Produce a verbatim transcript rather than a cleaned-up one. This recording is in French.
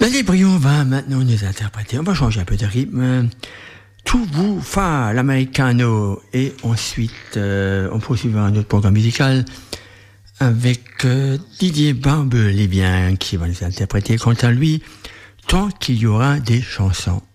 La Débris, on va maintenant nous interpréter. On va changer un peu de rythme. Tout vous fa l'americano. Et ensuite, euh, on poursuivra un autre programme musical avec euh, Didier Barbelivien qui va nous interpréter quant à lui tant qu'il y aura des chansons.